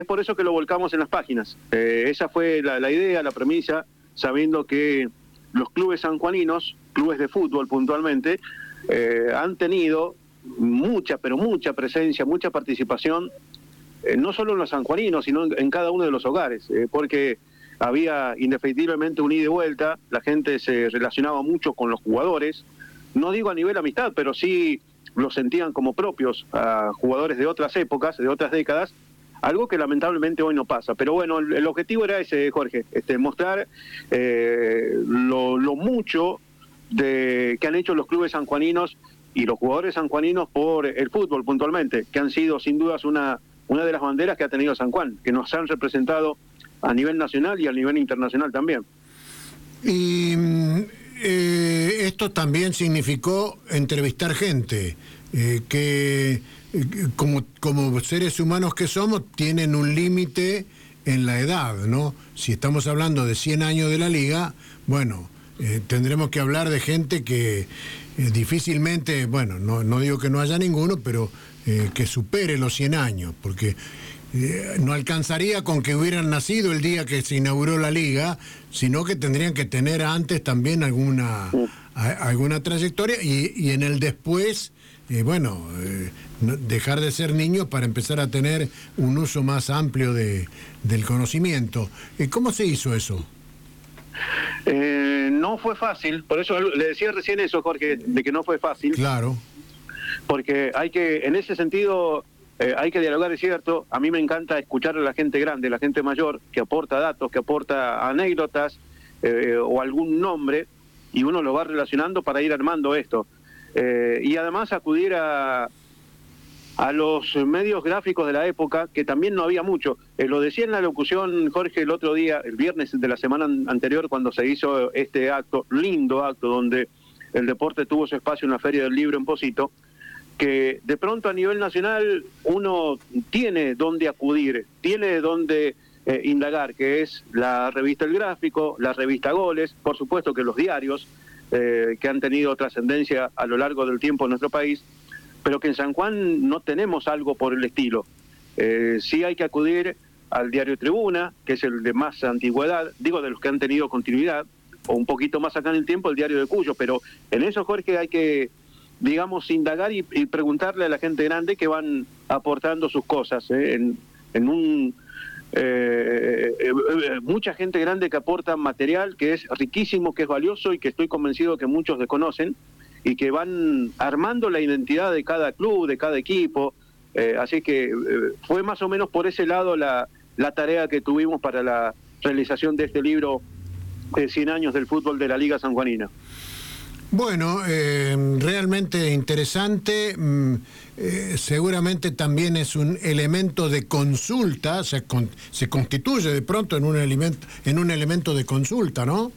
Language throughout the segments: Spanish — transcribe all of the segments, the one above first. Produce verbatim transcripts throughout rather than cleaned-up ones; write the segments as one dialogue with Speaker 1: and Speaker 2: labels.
Speaker 1: Es por eso que lo volcamos en las páginas. Eh, esa fue la, la idea, la premisa, sabiendo que los clubes sanjuaninos, clubes de fútbol puntualmente, eh, han tenido mucha, pero mucha presencia, mucha participación, eh, no solo en los sanjuaninos, sino en, en cada uno de los hogares, eh, porque había indefectiblemente un ida y vuelta, la gente se relacionaba mucho con los jugadores, no digo a nivel amistad, pero sí los sentían como propios a jugadores de otras épocas, de otras décadas, algo que lamentablemente hoy no pasa. Pero bueno, el, el objetivo era ese, Jorge, este, mostrar eh, lo, lo mucho de, que han hecho los clubes sanjuaninos y los jugadores sanjuaninos por el fútbol puntualmente, que han sido sin dudas una, una de las banderas que ha tenido San Juan, que nos han representado a nivel nacional y a nivel internacional también.
Speaker 2: Y eh, esto también significó entrevistar gente eh, que como, como seres humanos que somos tienen un límite en la edad, ¿no? Si estamos hablando de cien años de la liga, bueno, eh, tendremos que hablar de gente que eh, difícilmente, bueno, no, no digo que no haya ninguno, pero eh, que supere los cien años, porque eh, no alcanzaría con que hubieran nacido el día que se inauguró la liga, sino que tendrían que tener antes también alguna, a, alguna trayectoria y, y en el después, eh, bueno, eh, dejar de ser niños para empezar a tener un uso más amplio de, del conocimiento. ¿Cómo se hizo eso?
Speaker 1: Eh, no fue fácil, por eso le decía recién eso, Jorge, de que no fue fácil.
Speaker 2: Claro.
Speaker 1: Porque hay que, en ese sentido, eh, hay que dialogar, es cierto. A mí me encanta escuchar a la gente grande, la gente mayor, que aporta datos, que aporta anécdotas eh, o algún nombre, y uno lo va relacionando para ir armando esto. Eh, y además acudir a... a los medios gráficos de la época, que también no había mucho. Eh, lo decía en la locución, Jorge, el otro día, el viernes de la semana anterior, cuando se hizo este acto, lindo acto, donde el deporte tuvo su espacio en la Feria del Libro en Pocito, que de pronto a nivel nacional uno tiene dónde acudir, tiene dónde eh, indagar, que es la revista El Gráfico, la revista Goles, por supuesto que los diarios, eh, que han tenido trascendencia a lo largo del tiempo en nuestro país, pero que en San Juan no tenemos algo por el estilo. Eh, sí hay que acudir al diario Tribuna, que es el de más antigüedad, digo de los que han tenido continuidad, o un poquito más acá en el tiempo, el diario de Cuyo, pero en eso, Jorge, hay que, digamos, indagar y, y preguntarle a la gente grande que van aportando sus cosas, ¿eh? en, en un... Eh, eh, eh, mucha gente grande que aporta material que es riquísimo, que es valioso y que estoy convencido que muchos desconocen, y que van armando la identidad de cada club, de cada equipo, eh, así que eh, fue más o menos por ese lado la, la tarea que tuvimos para la realización de este libro de cien años del fútbol de la Liga Sanjuanina.
Speaker 2: Bueno, eh, realmente interesante, mm, eh, seguramente también es un elemento de consulta, se, con, se constituye de pronto en un elemento, en un elemento de consulta, ¿no?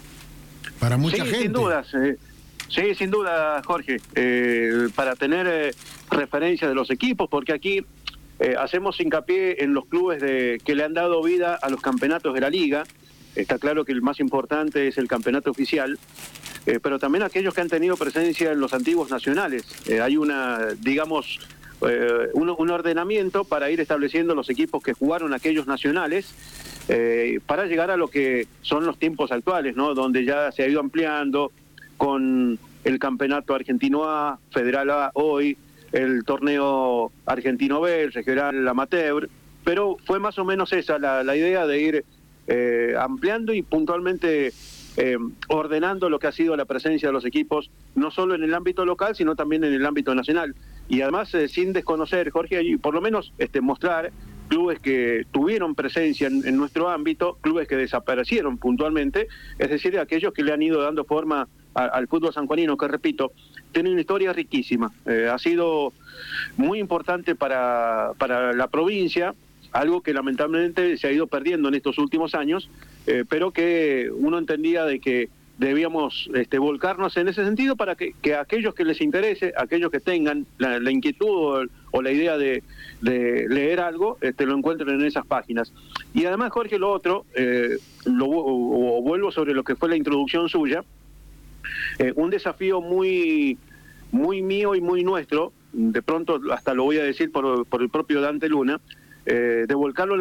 Speaker 2: Para mucha
Speaker 1: sí,
Speaker 2: gente.
Speaker 1: Sin dudas, eh, Sí, sin duda, Jorge, eh, para tener eh, referencia de los equipos, porque aquí eh, hacemos hincapié en los clubes de, que le han dado vida a los campeonatos de la Liga. Está claro que el más importante es el campeonato oficial, eh, pero también aquellos que han tenido presencia en los antiguos nacionales. Eh, hay una, digamos, eh, un, un ordenamiento para ir estableciendo los equipos que jugaron aquellos nacionales, eh, para llegar a lo que son los tiempos actuales, ¿no? Donde ya se ha ido ampliando con el campeonato argentino A, Federal A hoy, el torneo argentino B, el regional amateur, pero fue más o menos esa la, la idea de ir eh, ampliando y puntualmente eh, ordenando lo que ha sido la presencia de los equipos, no solo en el ámbito local, sino también en el ámbito nacional. Y además, eh, sin desconocer, Jorge, y por lo menos este, mostrar clubes que tuvieron presencia en, en nuestro ámbito, clubes que desaparecieron puntualmente, es decir, aquellos que le han ido dando forma al fútbol sanjuanino, que repito, tiene una historia riquísima. Eh, ha sido muy importante para, para la provincia, algo que lamentablemente se ha ido perdiendo en estos últimos años, eh, pero que uno entendía de que debíamos este, volcarnos en ese sentido para que, que aquellos que les interese, aquellos que tengan la, la inquietud o, o la idea de, de leer algo, este, lo encuentren en esas páginas. Y además, Jorge, lo otro, eh, lo, o, o vuelvo sobre lo que fue la introducción suya, Eh, un desafío muy, muy mío y muy nuestro, de pronto hasta lo voy a decir por, por el propio Dante Luna, eh, de volcarlo en